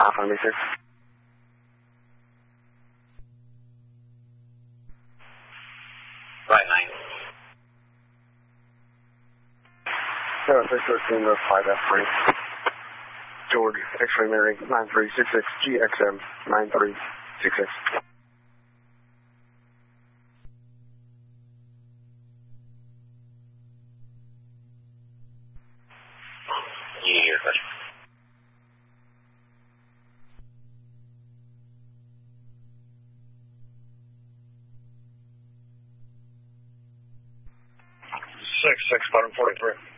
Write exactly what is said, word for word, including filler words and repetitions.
half on B six. Right nine. Zero six thirteen to five F three. George, X-ray Mary, nine three six six G X M, nine three six six. Yeah, question. Six, six, bottom forty-three.